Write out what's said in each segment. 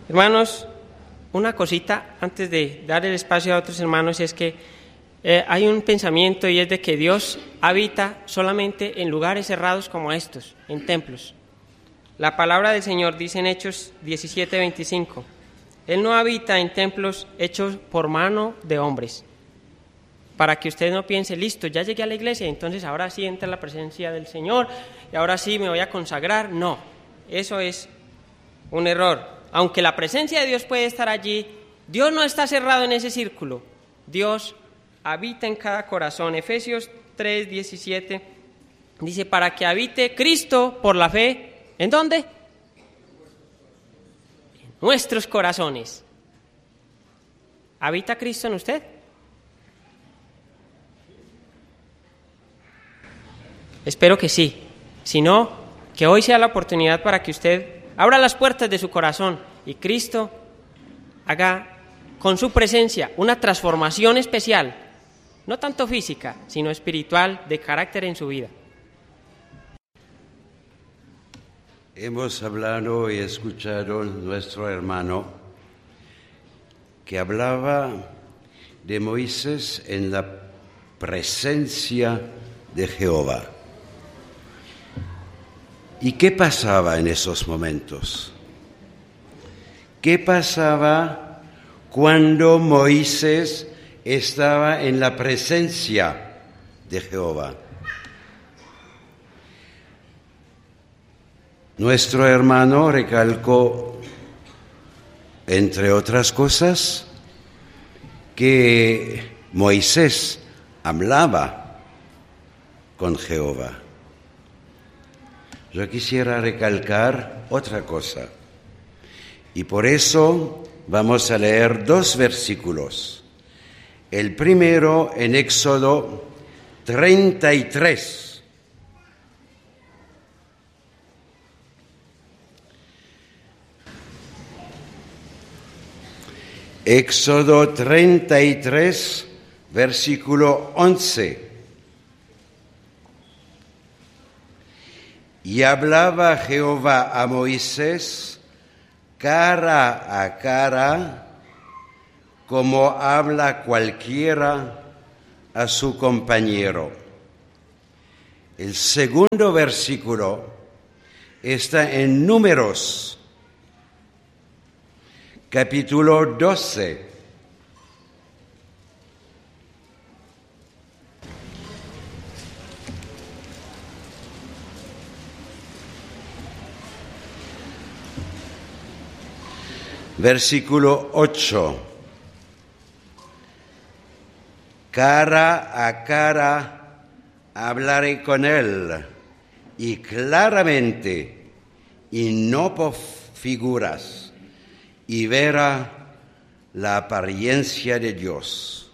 Hermanos, una cosita antes de dar el espacio a otros hermanos es que hay un pensamiento y es de que Dios habita solamente en lugares cerrados como estos, en templos. La palabra del Señor dice en Hechos 17:25, Él no habita en templos hechos por mano de hombres. Para que usted no piense, listo, ya llegué a la iglesia, entonces ahora sí entra la presencia del Señor y ahora sí me voy a consagrar. No, eso es un error. Aunque la presencia de Dios puede estar allí, Dios no está cerrado en ese círculo. Dios habita en cada corazón. Efesios 3:17 dice, para que habite Cristo por la fe, ¿en dónde? En nuestros corazones. ¿Habita Cristo en usted? Espero que sí. Si no, que hoy sea la oportunidad para que usted abra las puertas de su corazón y Cristo haga con su presencia una transformación especial, no tanto física, sino espiritual, de carácter en su vida. Hemos hablado y escuchado a nuestro hermano que hablaba de Moisés en la presencia de Jehová. ¿Y qué pasaba en esos momentos? ¿Qué pasaba cuando Moisés estaba en la presencia de Jehová? Nuestro hermano recalcó, entre otras cosas, que Moisés hablaba con Jehová. Yo quisiera recalcar otra cosa, y por eso vamos a leer 2 versículos. El primero en Éxodo 33. Éxodo 33, versículo 11. Y hablaba Jehová a Moisés cara a cara, como habla cualquiera a su compañero. El segundo versículo está en Números, capítulo 12. Versículo 8. Cara a cara hablaré con él, y claramente, y no por figuras, y verá la apariencia de Dios.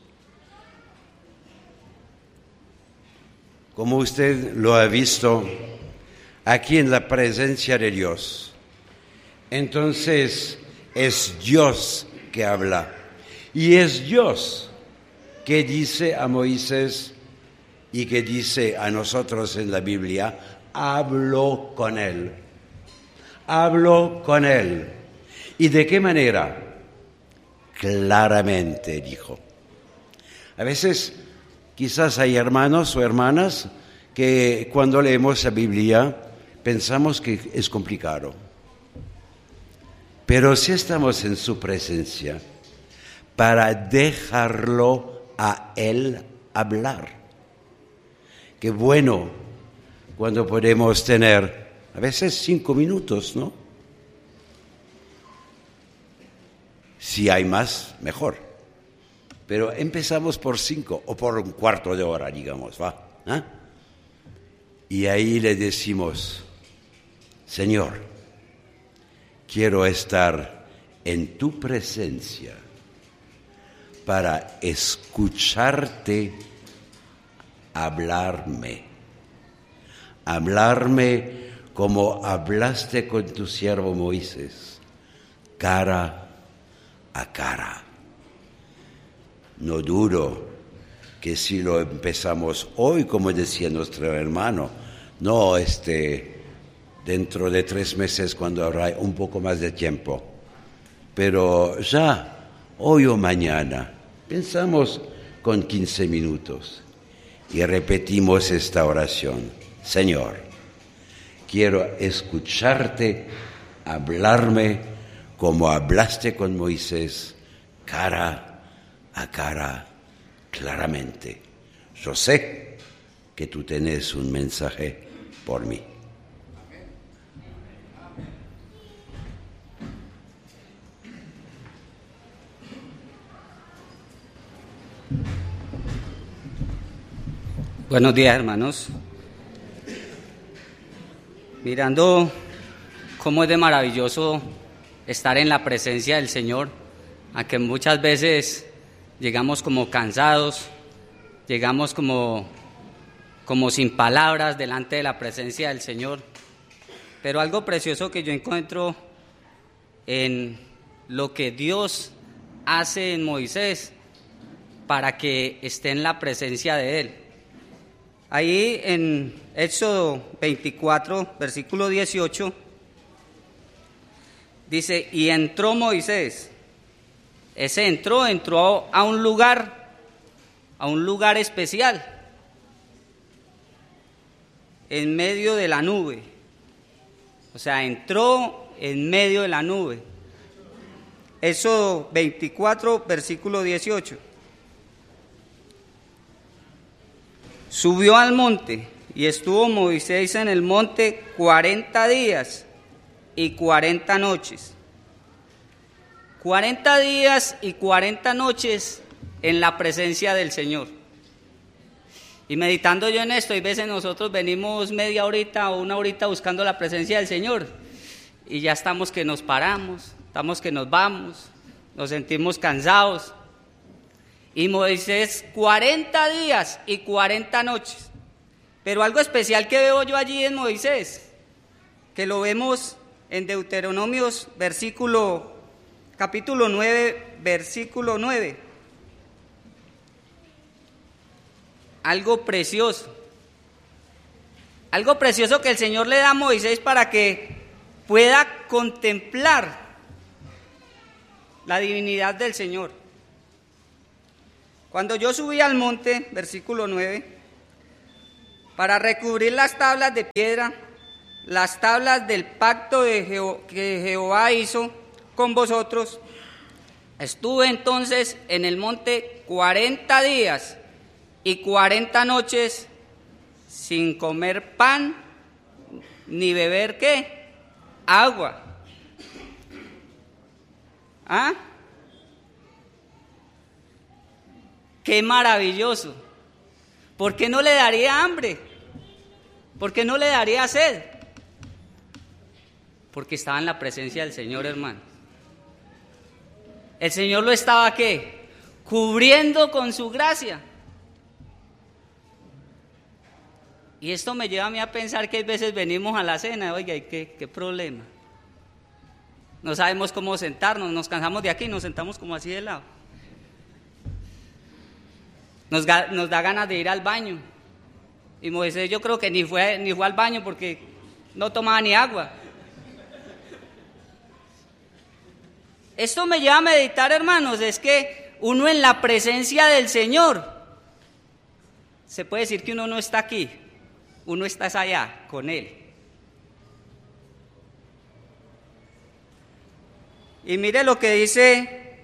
Como usted lo ha visto aquí en la presencia de Dios, entonces es Dios que habla, y es Dios que dice a Moisés y que dice a nosotros en la Biblia, hablo con él. Hablo con él. ¿Y de qué manera? Claramente, dijo. A veces quizás hay hermanos o hermanas que cuando leemos la Biblia pensamos que es complicado. Pero si estamos en su presencia, para dejarlo a él hablar. Qué bueno cuando podemos tener, a veces 5 minutos, ¿no? Si hay más, mejor. Pero empezamos por 5 o por un cuarto de hora, digamos, ¿va? ¿Ah? Y ahí le decimos, Señor, quiero estar en tu presencia para escucharte hablarme como hablaste con tu siervo Moisés, cara a cara. No dudo que si lo empezamos hoy, como decía nuestro hermano, no dentro de 3 meses cuando habrá un poco más de tiempo, pero ya, hoy o mañana, pensamos con 15 minutos y repetimos esta oración. Señor, quiero escucharte, hablarme como hablaste con Moisés, cara a cara, claramente. Yo sé que tú tenés un mensaje por mí. Buenos días, hermanos. Mirando cómo es de maravilloso estar en la presencia del Señor, aunque muchas veces llegamos como cansados, llegamos como sin palabras delante de la presencia del Señor. Pero algo precioso que yo encuentro en lo que Dios hace en Moisés para que esté en la presencia de Él. Ahí en Éxodo 24, versículo 18, dice, y entró Moisés. Ese entró a un lugar especial, en medio de la nube. O sea, entró en medio de la nube. Éxodo 24, versículo 18. Subió al monte y estuvo Moisés en el monte 40 días y 40 noches. 40 días y 40 noches en la presencia del Señor. Y meditando yo en esto, hay veces nosotros venimos media horita o una horita buscando la presencia del Señor y ya estamos que nos paramos, estamos que nos vamos, nos sentimos cansados. Y Moisés 40 días y 40 noches. Pero algo especial que veo yo allí en Moisés, que lo vemos en Deuteronomios capítulo 9, versículo 9. Algo precioso que el Señor le da a Moisés para que pueda contemplar la divinidad del Señor. Cuando yo subí al monte, versículo 9, para recubrir las tablas de piedra, las tablas del pacto que Jehová hizo con vosotros, estuve entonces en el monte 40 días y 40 noches sin comer pan ni beber ¿qué? Agua. ¿Ah? ¡Qué maravilloso! ¿Por qué no le daría hambre? ¿Por qué no le daría sed? Porque estaba en la presencia del Señor, hermano. El Señor lo estaba, ¿qué? Cubriendo con su gracia. Y esto me lleva a mí a pensar que a veces venimos a la cena, oiga, ¿qué problema? No sabemos cómo sentarnos, nos cansamos de aquí, nos sentamos como así de lado. Nos da ganas de ir al baño. Y Moisés yo creo que ni fue al baño porque no tomaba ni agua. Esto me lleva a meditar, hermanos, es que uno en la presencia del Señor, se puede decir que uno no está aquí, uno está allá con Él. Y mire lo que dice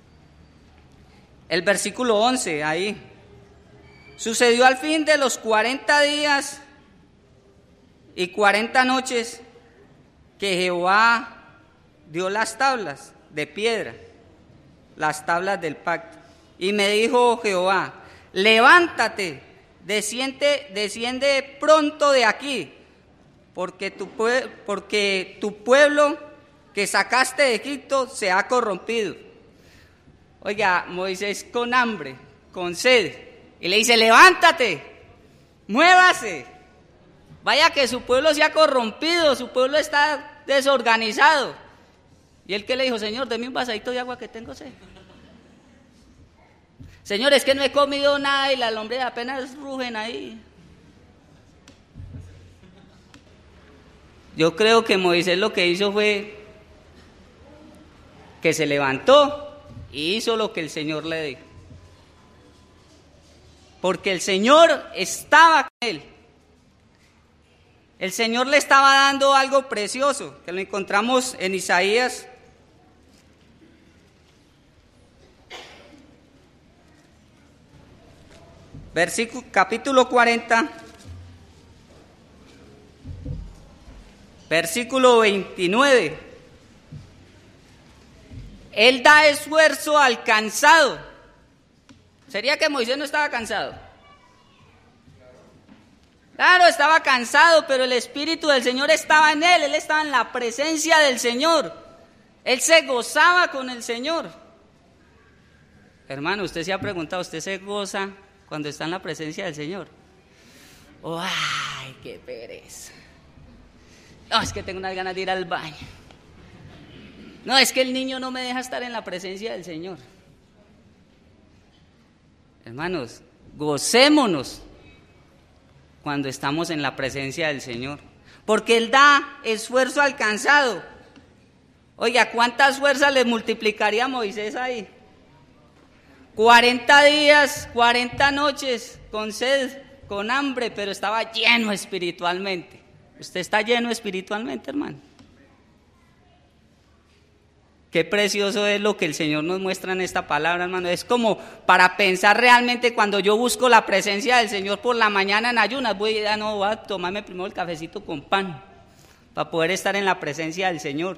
el versículo 11 ahí. Sucedió al fin de los 40 días y 40 noches que Jehová dio las tablas de piedra, las tablas del pacto. Y me dijo Jehová, levántate, desciende pronto de aquí, porque tu pueblo que sacaste de Egipto se ha corrompido. Oiga, Moisés con hambre, con sed, y le dice, levántate, muévase, vaya que su pueblo se ha corrompido, su pueblo está desorganizado. Y él que le dijo, Señor, deme un vasadito de agua que tengo sed. Señor, es que no he comido nada y las lombrices apenas rugen ahí. Yo creo que Moisés lo que hizo fue que se levantó y hizo lo que el Señor le dijo. Porque el Señor estaba con él. El Señor le estaba dando algo precioso, que lo encontramos en Isaías. Capítulo 40, versículo 29. Él da esfuerzo al cansado. ¿Sería que Moisés no estaba cansado? Claro, estaba cansado, pero el Espíritu del Señor estaba en él estaba en la presencia del Señor. Él se gozaba con el Señor. Hermano, usted se ha preguntado, ¿usted se goza cuando está en la presencia del Señor? Oh, ¡ay, qué pereza! No, es que tengo unas ganas de ir al baño. No, es que el niño no me deja estar en la presencia del Señor. Hermanos, gocémonos cuando estamos en la presencia del Señor, porque Él da esfuerzo al cansado. Oiga, ¿cuántas fuerzas le multiplicaría a Moisés ahí? 40 días, 40 noches, con sed, con hambre, pero estaba lleno espiritualmente. ¿Usted está lleno espiritualmente, hermano? Qué precioso es lo que el Señor nos muestra en esta palabra, hermano. Es como para pensar realmente cuando yo busco la presencia del Señor por la mañana en ayunas. Voy a tomarme primero el cafecito con pan para poder estar en la presencia del Señor.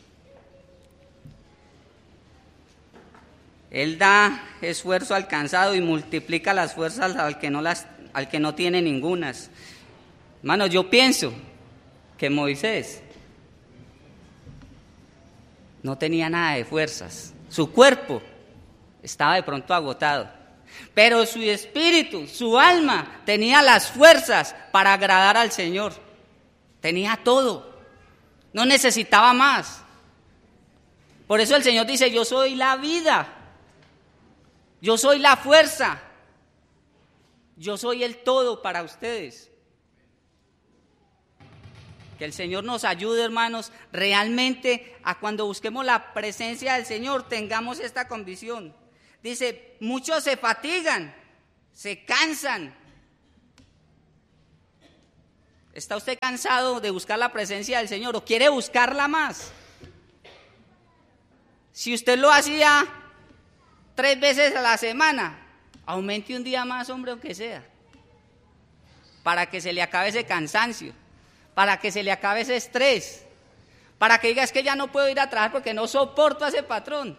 Él da esfuerzo al cansado y multiplica las fuerzas al que no tiene ningunas. Hermano, yo pienso que Moisés no tenía nada de fuerzas. Su cuerpo estaba de pronto agotado, pero su espíritu, su alma, tenía las fuerzas para agradar al Señor. Tenía todo. No necesitaba más. Por eso el Señor dice, yo soy la vida. Yo soy la fuerza. Yo soy el todo para ustedes. Que el Señor nos ayude, hermanos, realmente a cuando busquemos la presencia del Señor tengamos esta condición. Dice, muchos se fatigan, se cansan. ¿Está usted cansado de buscar la presencia del Señor o quiere buscarla más? Si usted lo hacía 3 veces a la semana, aumente un día más, hombre, aunque sea, para que se le acabe ese cansancio, para que se le acabe ese estrés, para que diga, es que ya no puedo ir a trabajar porque no soporto a ese patrón,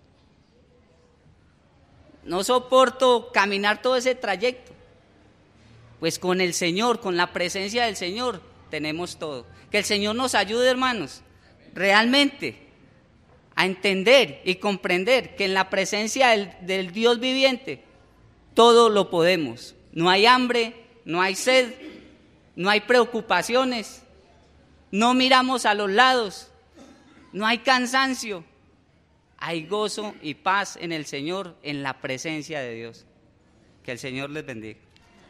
no soporto caminar todo ese trayecto. Pues con el Señor, con la presencia del Señor, tenemos todo. Que el Señor nos ayude, hermanos, realmente a entender y comprender que en la presencia del Dios viviente todo lo podemos. No hay hambre, no hay sed, no hay preocupaciones, no miramos a los lados, no hay cansancio, hay gozo y paz en el Señor, en la presencia de Dios. Que el Señor les bendiga.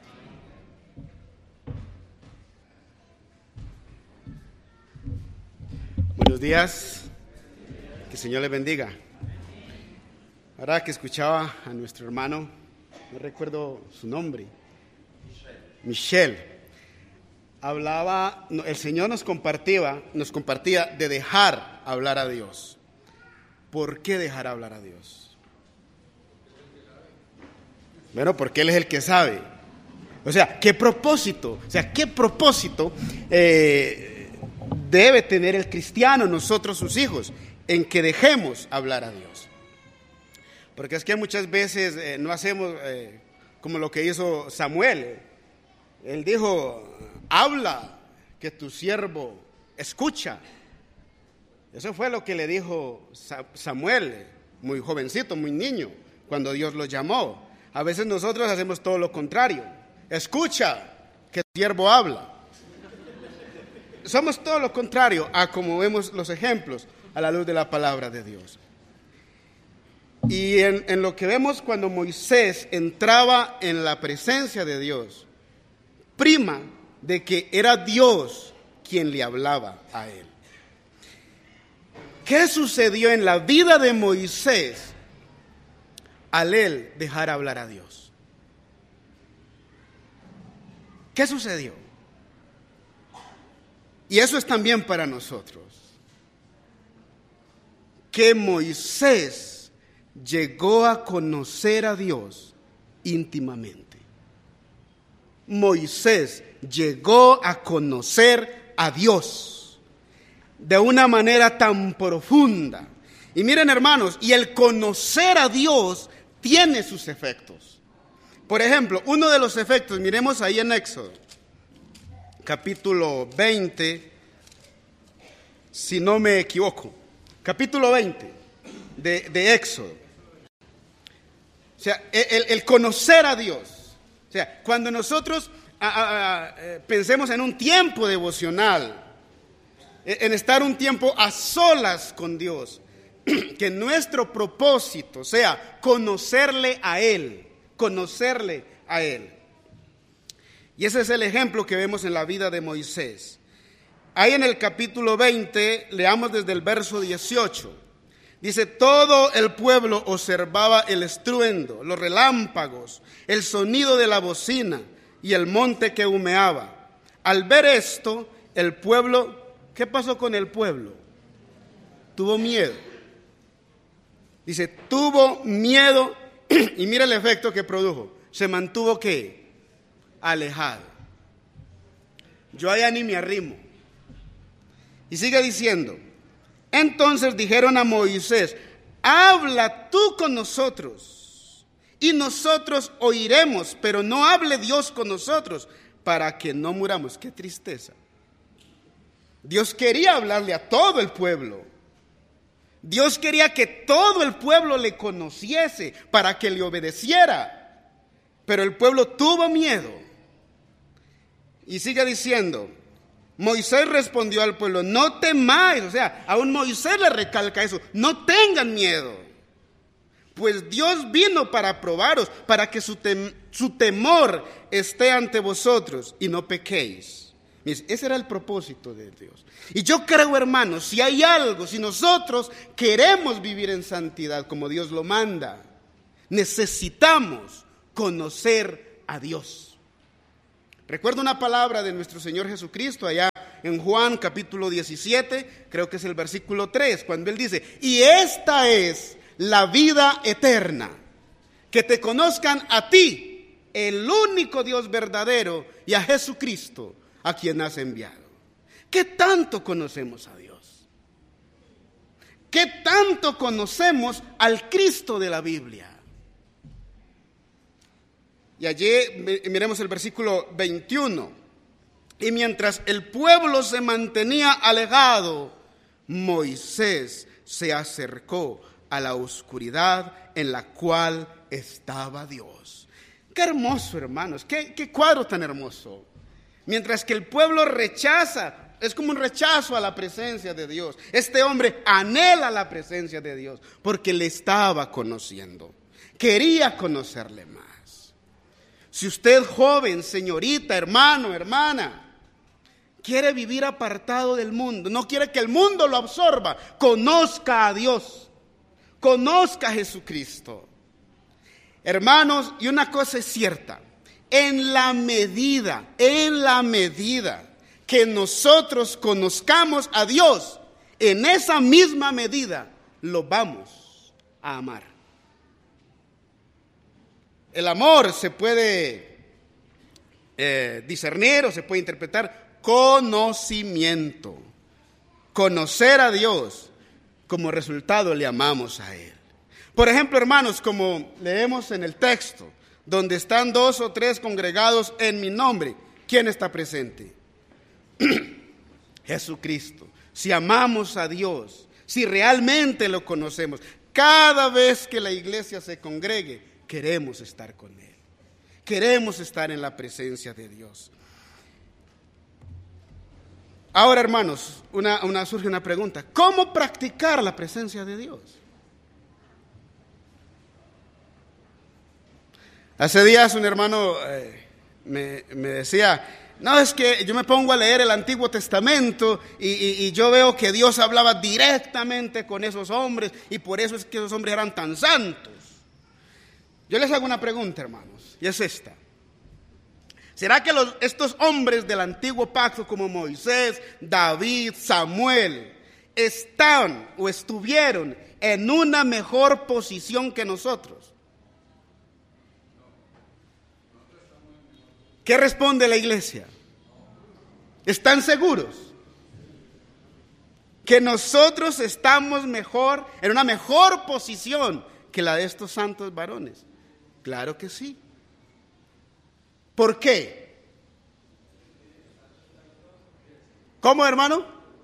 Buenos días, que el Señor les bendiga. Ahora que escuchaba a nuestro hermano, no recuerdo su nombre, Michel, hablaba, el Señor nos compartía de dejar hablar a Dios. ¿Por qué dejar hablar a Dios? Bueno, porque Él es el que sabe. O sea, ¿qué propósito debe tener el cristiano, nosotros sus hijos, en que dejemos hablar a Dios? Porque es que muchas veces no hacemos como lo que hizo Samuel. Él dijo, habla, que tu siervo escucha. Eso fue lo que le dijo Samuel, muy jovencito, muy niño, cuando Dios lo llamó. A veces nosotros hacemos todo lo contrario. Escucha, que tu siervo habla. Somos todo lo contrario a como vemos los ejemplos a la luz de la palabra de Dios. Y en lo que vemos cuando Moisés entraba en la presencia de Dios, prima de que era Dios quien le hablaba a él. ¿Qué sucedió en la vida de Moisés al él dejar hablar a Dios? ¿Qué sucedió? Y eso es también para nosotros. Que Moisés llegó a conocer a Dios íntimamente. Moisés llegó a conocer a Dios de una manera tan profunda. Y miren, hermanos, y el conocer a Dios tiene sus efectos. Por ejemplo, uno de los efectos, miremos ahí en Éxodo, capítulo 20, si no me equivoco, capítulo 20 de Éxodo. O sea, el conocer a Dios. O sea, cuando nosotros pensemos en un tiempo devocional, en estar un tiempo a solas con Dios, que nuestro propósito sea conocerle a Él, conocerle a Él. Y ese es el ejemplo que vemos en la vida de Moisés. Ahí en el capítulo 20, leamos desde el verso 18. Dice, todo el pueblo observaba el estruendo, los relámpagos, el sonido de la bocina y el monte que humeaba. Al ver esto, el pueblo, ¿qué pasó con el pueblo? Tuvo miedo. Dice, tuvo miedo y mira el efecto que produjo. Se mantuvo, ¿qué? Alejado. Yo allá ni me arrimo. Y sigue diciendo, entonces dijeron a Moisés, habla tú con nosotros y nosotros oiremos, pero no hable Dios con nosotros para que no muramos. Qué tristeza. Dios quería hablarle a todo el pueblo. Dios quería que todo el pueblo le conociese para que le obedeciera. Pero el pueblo tuvo miedo. Y sigue diciendo, Moisés respondió al pueblo, no temáis. O sea, aún Moisés le recalca eso, no tengan miedo. Pues Dios vino para probaros, para que su temor esté ante vosotros y no pequéis. Ese era el propósito de Dios. Y yo creo, hermanos, si hay algo, si nosotros queremos vivir en santidad como Dios lo manda, necesitamos conocer a Dios. Recuerdo una palabra de nuestro Señor Jesucristo allá en Juan capítulo 17, creo que es el versículo 3, cuando Él dice, y esta es la vida eterna, que te conozcan a ti, el único Dios verdadero, y a Jesucristo, a quien has enviado. ¿Qué tanto conocemos a Dios? ¿Qué tanto conocemos al Cristo de la Biblia? Y allí miremos el versículo 21. Y mientras el pueblo se mantenía alejado, Moisés se acercó a la oscuridad en la cual estaba Dios. Qué hermoso, hermanos, qué cuadro tan hermoso. Mientras que el pueblo rechaza, es como un rechazo a la presencia de Dios. Este hombre anhela la presencia de Dios porque le estaba conociendo. Quería conocerle más. Si usted, joven, señorita, hermano, hermana, quiere vivir apartado del mundo, no quiere que el mundo lo absorba, conozca a Dios, conozca a Jesucristo. Hermanos, y una cosa es cierta, en la medida que nosotros conozcamos a Dios, en esa misma medida lo vamos a amar. El amor se puede discernir o se puede interpretar conocimiento. Conocer a Dios, como resultado le amamos a Él. Por ejemplo, hermanos, como leemos en el texto, donde están 2 o 3 congregados en mi nombre, ¿quién está presente? Jesucristo. Si amamos a Dios, si realmente lo conocemos, cada vez que la iglesia se congregue, queremos estar con Él. Queremos estar en la presencia de Dios. Ahora, hermanos, surge una pregunta. ¿Cómo practicar la presencia de Dios? Hace días un hermano me decía, No, es que yo me pongo a leer el Antiguo Testamento y yo veo que Dios hablaba directamente con esos hombres y por eso es que esos hombres eran tan santos. Yo les hago una pregunta, hermanos, y es esta. ¿Será que estos hombres del Antiguo Pacto como Moisés, David, Samuel, están o estuvieron en una mejor posición que nosotros? ¿Qué responde la iglesia? ¿Están seguros que nosotros estamos mejor, en una mejor posición que la de estos santos varones? Claro que sí. ¿Por qué? ¿Cómo, hermano?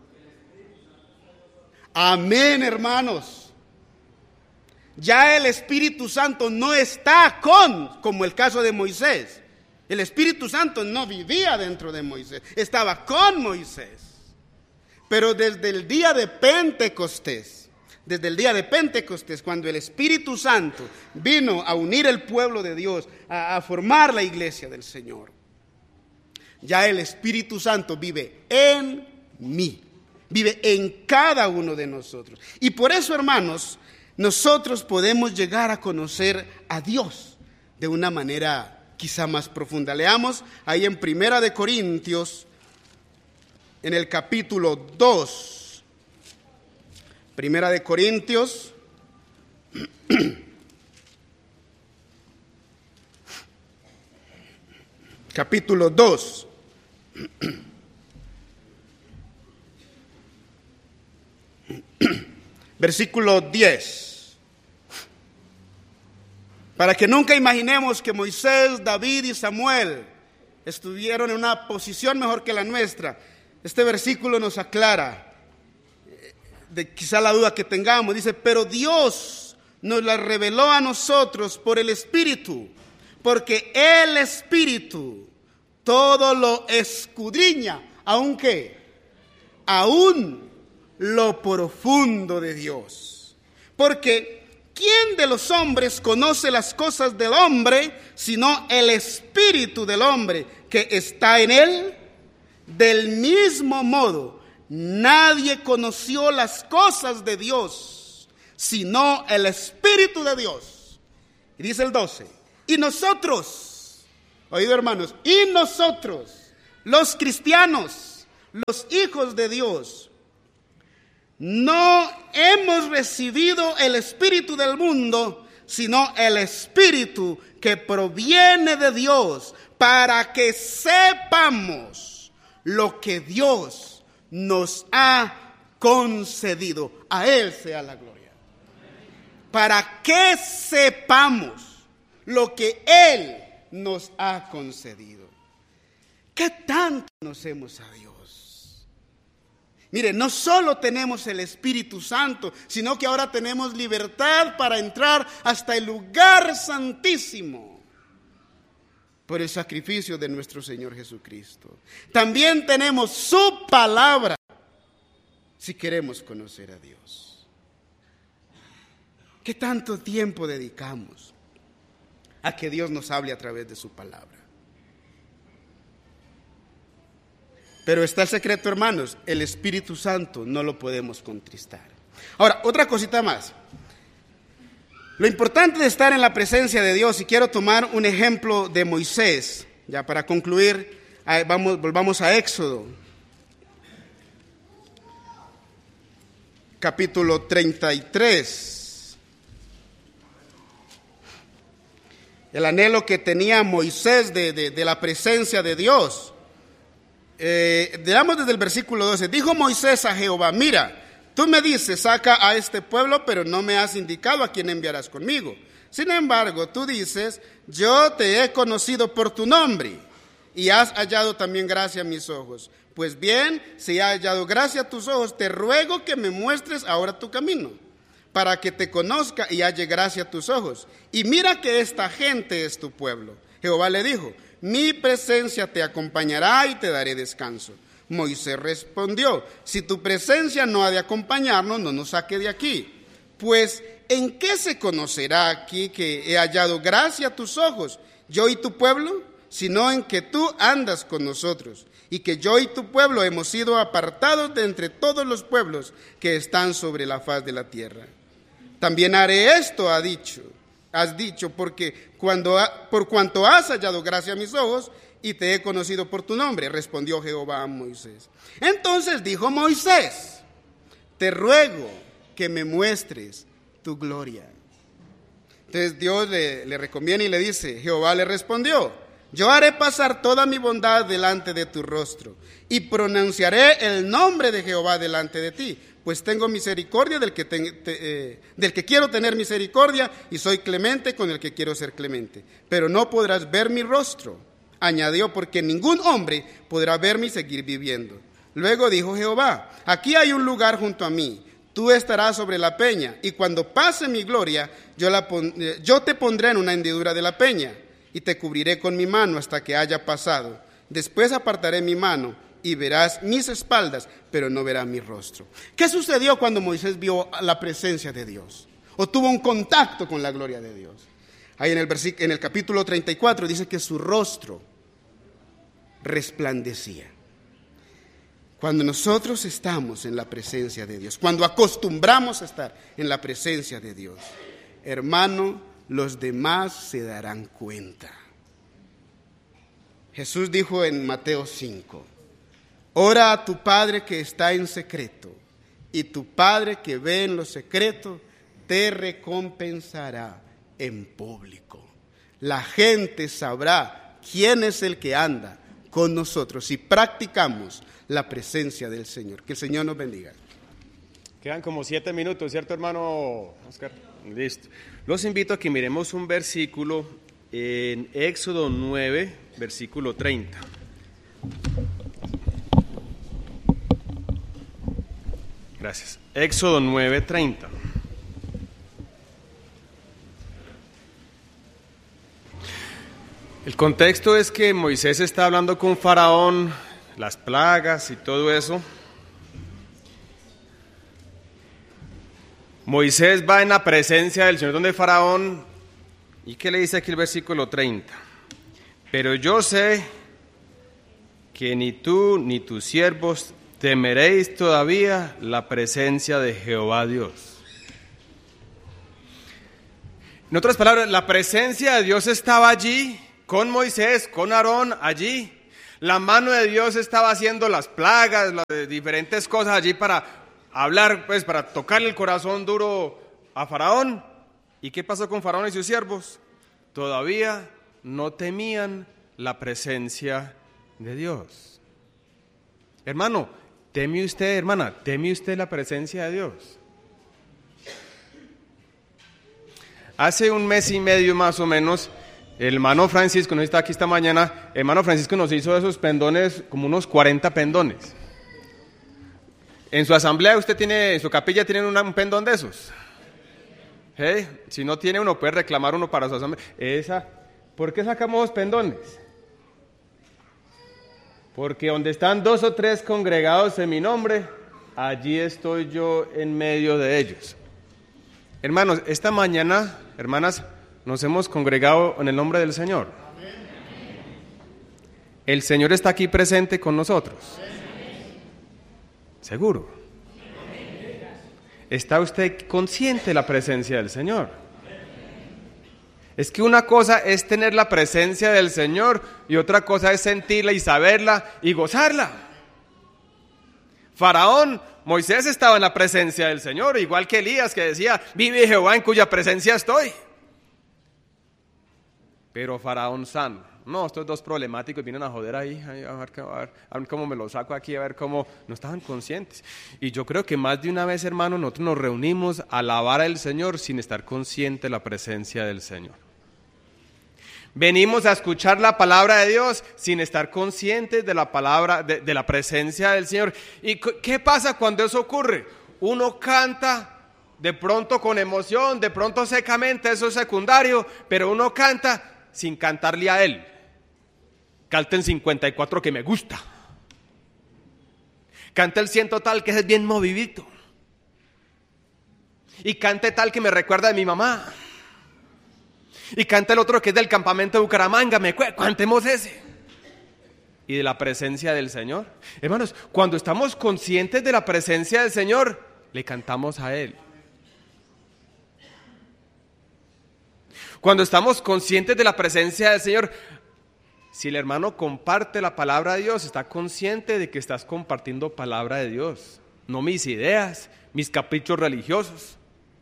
Amén, hermanos. Ya el Espíritu Santo no está como el caso de Moisés. El Espíritu Santo no vivía dentro de Moisés, estaba con Moisés. Pero desde el día de Pentecostés, cuando el Espíritu Santo vino a unir el pueblo de Dios, a formar la iglesia del Señor, ya el Espíritu Santo vive en mí, vive en cada uno de nosotros. Y por eso, hermanos, nosotros podemos llegar a conocer a Dios de una manera quizá más profunda. Leamos ahí en Primera de Corintios, en el capítulo 2. Primera de Corintios, capítulo 2. Versículo 10. Para que nunca imaginemos que Moisés, David y Samuel estuvieron en una posición mejor que la nuestra. Este versículo nos aclara de quizá la duda que tengamos. Dice, pero Dios nos la reveló a nosotros por el Espíritu, porque el Espíritu todo lo escudriña, aunque aún lo profundo de Dios. Porque ¿quién de los hombres conoce las cosas del hombre, sino el espíritu del hombre que está en él? Del mismo modo, nadie conoció las cosas de Dios, sino el Espíritu de Dios. Y dice el 12, y nosotros, oído hermanos, y nosotros, los cristianos, los hijos de Dios, no hemos recibido el espíritu del mundo, sino el espíritu que proviene de Dios, para que sepamos lo que Dios nos ha concedido. A Él sea la gloria. Para que sepamos lo que Él nos ha concedido. ¿Qué tanto conocemos a Dios? Mire, no solo tenemos el Espíritu Santo, sino que ahora tenemos libertad para entrar hasta el lugar santísimo por el sacrificio de nuestro Señor Jesucristo. También tenemos su palabra si queremos conocer a Dios. ¿Qué tanto tiempo dedicamos a que Dios nos hable a través de su palabra? Pero está el secreto, hermanos, el Espíritu Santo no lo podemos contristar. Ahora, otra cosita más. Lo importante de estar en la presencia de Dios, y quiero tomar un ejemplo de Moisés, ya para concluir, volvamos a Éxodo, capítulo 33. El anhelo que tenía Moisés de la presencia de Dios. Leamos desde el versículo 12. Dijo Moisés a Jehová, mira, tú me dices, saca a este pueblo, pero no me has indicado a quién enviarás conmigo. Sin embargo, tú dices, yo te he conocido por tu nombre, y has hallado también gracia a mis ojos. Pues bien, si he hallado gracia a tus ojos, te ruego que me muestres ahora tu camino, para que te conozca y halle gracia a tus ojos. Y mira que esta gente es tu pueblo. Jehová le dijo, mi presencia te acompañará y te daré descanso. Moisés respondió, si tu presencia no ha de acompañarnos, no nos saque de aquí. Pues, ¿en qué se conocerá aquí que he hallado gracia a tus ojos, yo y tu pueblo? sino en que tú andas con nosotros, y que yo y tu pueblo hemos sido apartados de entre todos los pueblos que están sobre la faz de la tierra. También haré esto, has dicho, porque por cuanto has hallado gracia a mis ojos, y te he conocido por tu nombre, respondió Jehová a Moisés. Entonces dijo Moisés: te ruego que me muestres tu gloria. Entonces Dios le recomienda y le dice, Jehová le respondió: yo haré pasar toda mi bondad delante de tu rostro, y pronunciaré el nombre de Jehová delante de ti, pues tengo misericordia del que quiero tener misericordia, y soy clemente con el que quiero ser clemente. Pero no podrás ver mi rostro, añadió, porque ningún hombre podrá verme y seguir viviendo. Luego dijo Jehová: aquí hay un lugar junto a mí, tú estarás sobre la peña, y cuando pase mi gloria, yo te pondré en una hendidura de la peña, y te cubriré con mi mano hasta que haya pasado. Después apartaré mi mano, y verás mis espaldas, pero no verás mi rostro. ¿Qué sucedió cuando Moisés vio la presencia de Dios? O tuvo un contacto con la gloria de Dios. Ahí en el capítulo 34 dice que su rostro resplandecía. Cuando nosotros estamos en la presencia de Dios, cuando acostumbramos a estar en la presencia de Dios, hermano, los demás se darán cuenta. Jesús dijo en Mateo 5, ora a tu Padre que está en secreto, y tu Padre que ve en lo secreto te recompensará en público. La gente sabrá quién es el que anda con nosotros si practicamos la presencia del Señor. Que el Señor nos bendiga. Quedan como 7 minutos, ¿cierto, hermano Oscar? Listo. Los invito a que miremos un versículo en Éxodo 9, versículo 30. Gracias. Éxodo 9, 30. El contexto es que Moisés está hablando con Faraón, las plagas y todo eso. Moisés va en la presencia del Señor donde Faraón, ¿y qué le dice aquí el versículo 30? Pero yo sé que ni tú ni tus siervos temeréis todavía la presencia de Jehová Dios. En otras palabras, la presencia de Dios estaba allí, con Moisés, con Aarón, allí. La mano de Dios estaba haciendo las plagas, las diferentes cosas allí para hablar, pues para tocarle el corazón duro a Faraón. ¿Y qué pasó con Faraón y sus siervos? Todavía no temían la presencia de Dios. Hermano, ¿teme usted, hermana, teme usted la presencia de Dios? Hace un mes y medio más o menos, el hermano Francisco, no está aquí esta mañana, el hermano Francisco nos hizo esos pendones, como unos 40 pendones. En su asamblea usted tiene, en su capilla tienen un pendón de esos. Si no tiene uno, puede reclamar uno para su asamblea. ¿Por qué sacamos los pendones? Porque donde están 2 o 3 congregados en mi nombre, allí estoy yo en medio de ellos. Hermanos, esta mañana, hermanas, nos hemos congregado en el nombre del Señor. El Señor está aquí presente con nosotros. ¿Seguro? ¿Está usted consciente de la presencia del Señor? Es que una cosa es tener la presencia del Señor y otra cosa es sentirla y saberla y gozarla. Faraón, Moisés estaba en la presencia del Señor, igual que Elías que decía, vive Jehová en cuya presencia estoy. Pero Faraón sano, no, estos dos problemáticos vienen a joder ahí, a ver cómo me lo saco aquí, a ver cómo, no estaban conscientes. Y yo creo que más de una vez, hermano, nosotros nos reunimos a alabar al Señor sin estar conscientes de la presencia del Señor. Venimos a escuchar la palabra de Dios sin estar conscientes de la palabra, de la presencia del Señor. ¿Y qué pasa cuando eso ocurre? Uno canta de pronto con emoción, de pronto secamente, eso es secundario, pero uno canta sin cantarle a Él. Canta el 54 que me gusta. Canta el 100 tal que es bien movidito. Y cante tal que me recuerda de mi mamá. Y canta el otro que es del campamento de Bucaramanga, cantemos ese. Y de la presencia del Señor. Hermanos, cuando estamos conscientes de la presencia del Señor, le cantamos a Él. Cuando estamos conscientes de la presencia del Señor, si el hermano comparte la palabra de Dios, está consciente de que estás compartiendo palabra de Dios, no mis ideas, mis caprichos religiosos.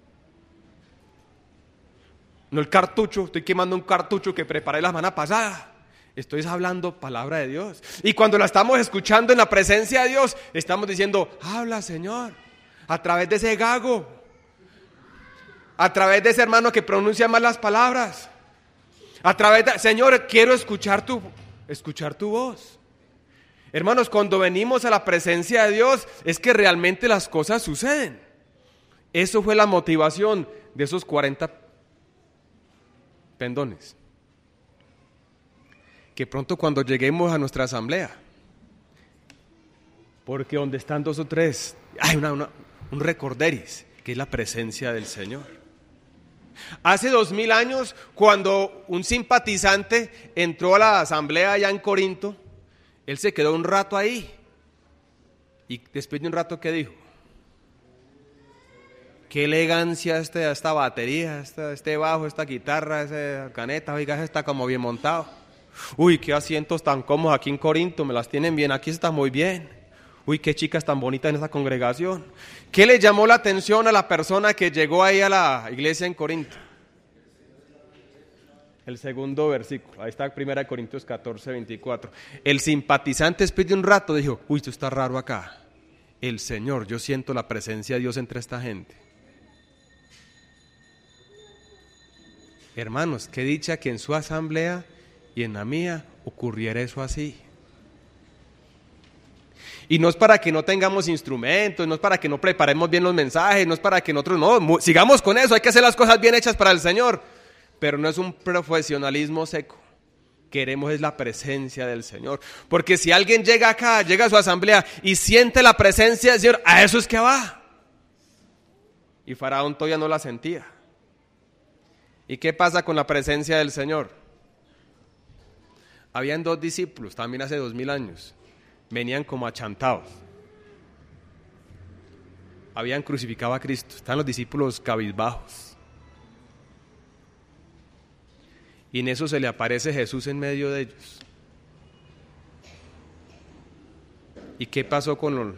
No el cartucho, estoy quemando un cartucho que preparé la semana pasada. Estoy hablando palabra de Dios. Y cuando la estamos escuchando en la presencia de Dios, estamos diciendo, habla Señor, a través de ese gago, a través de ese hermano que pronuncia mal las palabras, a través de, Señor, quiero escuchar tu voz. Hermanos, cuando venimos a la presencia de Dios, es que realmente las cosas suceden. Eso fue la motivación de esos 40 pendones. Que pronto cuando lleguemos a nuestra asamblea, porque donde están 2 o 3, hay un recorderis, que es la presencia del Señor. Hace 2000 años, cuando un simpatizante entró a la asamblea allá en Corinto, él se quedó un rato ahí, y después de un rato, ¿qué dijo? Qué elegancia esta batería, este bajo, esta guitarra, esa caneta, oiga, está como bien montado. Uy, qué asientos tan cómodos aquí en Corinto, me las tienen bien, aquí está muy bien. Uy, qué chicas tan bonitas en esta congregación. ¿Qué le llamó la atención a la persona que llegó ahí a la iglesia en Corinto? El segundo versículo, ahí está 1 Corintios 14, 24. El simpatizante después de un rato dijo, uy, esto está raro acá. El Señor, yo siento la presencia de Dios entre esta gente. Hermanos, qué dicha que en su asamblea y en la mía ocurriera eso así. Y no es para que no tengamos instrumentos, no es para que no preparemos bien los mensajes, no es para que nosotros no, sigamos con eso, hay que hacer las cosas bien hechas para el Señor, pero no es un profesionalismo seco. Queremos es la presencia del Señor, porque si alguien llega acá, llega a su asamblea y siente la presencia del Señor, a eso es que va. Y Faraón todavía no la sentía. ¿Y qué pasa con la presencia del Señor? Habían 2 discípulos, también hace 2000 años, venían como achantados. Habían crucificado a Cristo, están los discípulos cabizbajos. Y en eso se le aparece Jesús en medio de ellos. ¿Y qué pasó con